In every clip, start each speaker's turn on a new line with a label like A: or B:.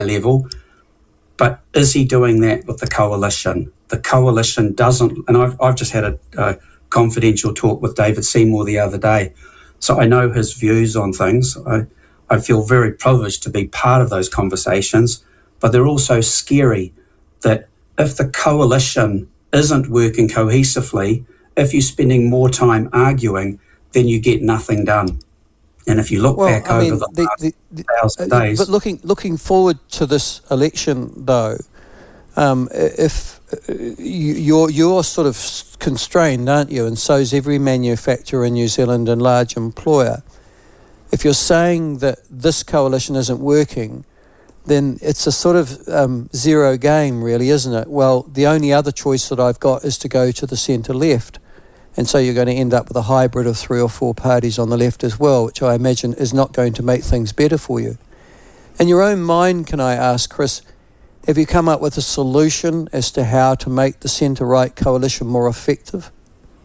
A: level. But is he doing that with the coalition? The coalition doesn't, and I've just had a confidential talk with David Seymour the other day, so I know his views on things. I feel very privileged to be part of those conversations, but they're also scary that if the coalition isn't working cohesively, if you're spending more time arguing, then you get nothing done. And if you look back over the last 1,000 days...
B: But looking forward to this election, though, if you're sort of constrained, aren't you? And so's every manufacturer in New Zealand and large employer. If you're saying that this coalition isn't working, then it's a sort of zero game, really, isn't it? Well, the only other choice that I've got is to go to the centre-left. And so you're going to end up with a hybrid of 3 or 4 parties on the left as well, which I imagine is not going to make things better for you. In your own mind, can I ask, Chris, have you come up with a solution as to how to make the centre-right coalition more effective?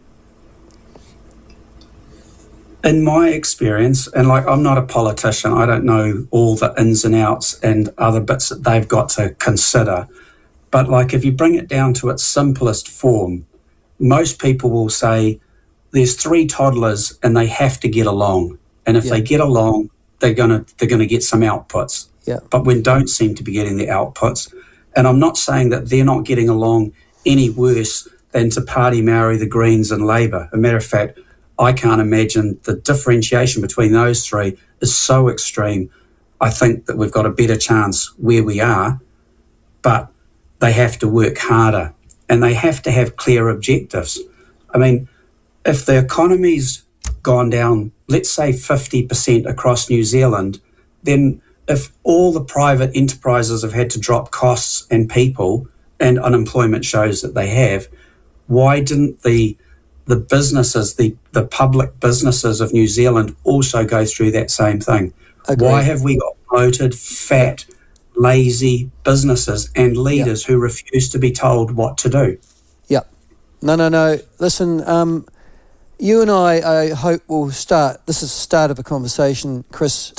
A: In my experience, and I'm not a politician, I don't know all the ins and outs and other bits that they've got to consider. But if you bring it down to its simplest form, most people will say there's 3 toddlers and they have to get along. And if they get along, they're gonna get some outputs.
B: Yeah.
A: But we don't seem to be getting the outputs. And I'm not saying that they're not getting along any worse than Te Pāti Māori, the Greens and Labour. As a matter of fact, I can't imagine the differentiation between those 3 is so extreme. I think that we've got a better chance where we are, but they have to work harder. And they have to have clear objectives. I mean, if the economy's gone down, let's say 50% across New Zealand, then if all the private enterprises have had to drop costs and people, and unemployment shows that they have, why didn't the businesses, the public businesses of New Zealand also go through that same thing?
B: Agreed.
A: Why have we got bloated, fat, lazy businesses and leaders who refuse to be told what to do?
B: Yep. No. Listen, you and I hope will start. This is the start of a conversation, Chris.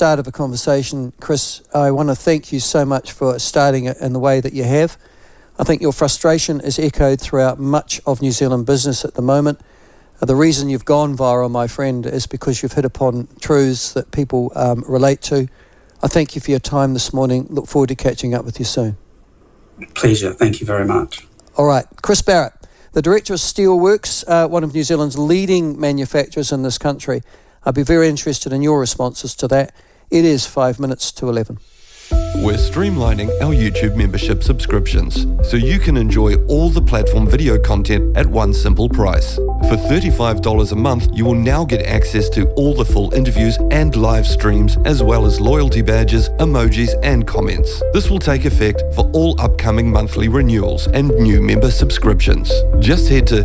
B: I want to thank you so much for starting it in the way that you have. I think your frustration is echoed throughout much of New Zealand business at the moment. The reason you've gone viral, my friend, is because you've hit upon truths that people relate to. I thank you for your time this morning. Look forward to catching up with you soon.
A: Pleasure. Thank you very much.
B: All right. Chris Barrett, the Director of Steelworks, one of New Zealand's leading manufacturers in this country. I'd be very interested in your responses to that. It is 5 minutes to 11.
C: We're streamlining our YouTube membership subscriptions so you can enjoy all the platform video content at one simple price. For $35 a month, you will now get access to all the full interviews and live streams, as well as loyalty badges, emojis, and comments. This will take effect for all upcoming monthly renewals and new member subscriptions. Just head to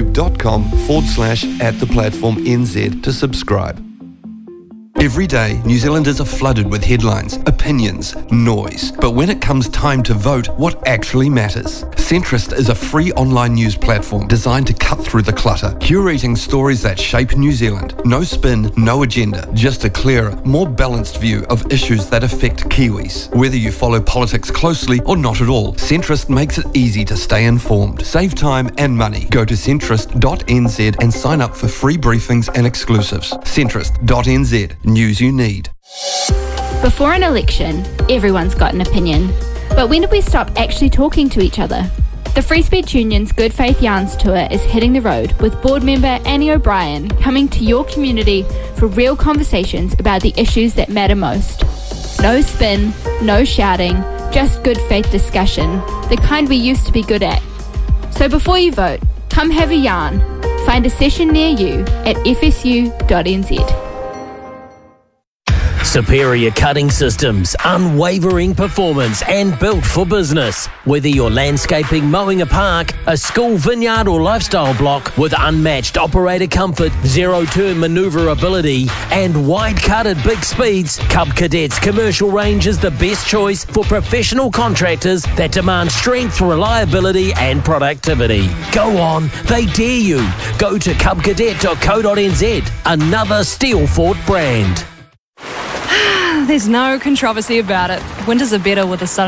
C: youtube.com/@theplatformnz to subscribe. Every day, New Zealanders are flooded with headlines, opinions, noise. But when it comes time to vote, what actually matters? Centrist is a free online news platform designed to cut through the clutter, curating stories that shape New Zealand. No spin, no agenda, just a clearer, more balanced view of issues that affect Kiwis. Whether you follow politics closely or not at all, Centrist makes it easy to stay informed. Save time and money. Go to centrist.nz and sign up for free briefings and exclusives. Centrist.nz. News you need.
D: Before an election, everyone's got an opinion. But when did we stop actually talking to each other? The Free Speech Union's Good Faith Yarns Tour is hitting the road, with board member Annie O'Brien coming to your community for real conversations about the issues that matter most. No spin, no shouting, just good faith discussion, the kind we used to be good at. So before you vote, come have a yarn. Find a session near you at fsu.nz.
E: Superior cutting systems, unwavering performance, and built for business. Whether you're landscaping, mowing a park, a school, vineyard, or lifestyle block, with unmatched operator comfort, zero-turn manoeuvrability, and wide-cut at big speeds, Cub Cadet's commercial range is the best choice for professional contractors that demand strength, reliability, and productivity. Go on, they dare you. Go to cubcadet.co.nz, another Steelfort brand.
F: There's no controversy about it. Winters are better with the sun